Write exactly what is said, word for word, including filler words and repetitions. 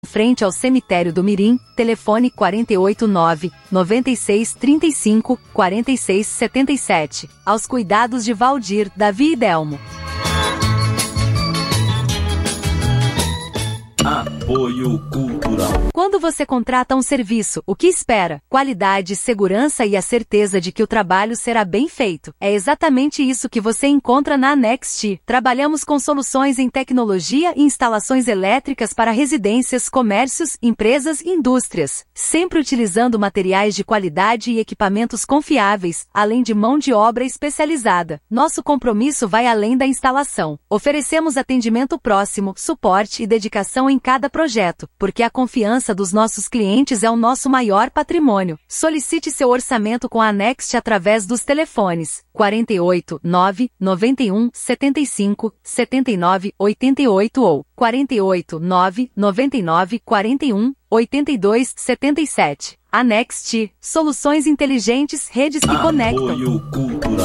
Frente ao cemitério do Mirim, telefone quarenta e oito nove, noventa e seis, trinta e cinco, quarenta e seis, setenta e sete. Aos cuidados de Valdir, Davi e Delmo. Apoio Cultural. Quando você contrata um serviço, o que espera? Qualidade, segurança e a certeza de que o trabalho será bem feito. É exatamente isso que você encontra na Next. Trabalhamos com soluções em tecnologia e instalações elétricas para residências, comércios, empresas e indústrias, sempre utilizando materiais de qualidade e equipamentos confiáveis, além de mão de obra especializada. Nosso compromisso vai além da instalação. Oferecemos atendimento próximo, suporte e dedicação em cada projeto, porque a confiança dos nossos clientes é o nosso maior patrimônio. Solicite seu orçamento com a Next através dos telefones quarenta e oito nove, noventa e um, setenta e cinco, setenta e nove, oitenta e oito ou quarenta e oito nove, noventa e nove, quarenta e um, oitenta e dois, setenta e sete. A Next, soluções inteligentes, redes que conectam. Apoio Cultural.